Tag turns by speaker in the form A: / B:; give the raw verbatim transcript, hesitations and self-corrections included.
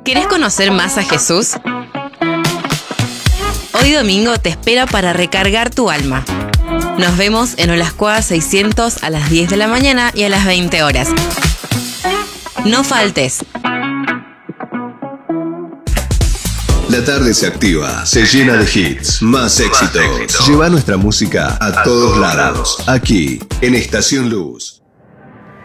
A: ¿Querés conocer más a Jesús? Hoy domingo te espera para recargar tu alma. Nos vemos en Olascoa seiscientos a las diez de la mañana y a las veinte horas. No faltes.
B: La tarde se activa, se llena de hits, más éxitos. Lleva nuestra música a, a todos lados, aquí en Estación Luz.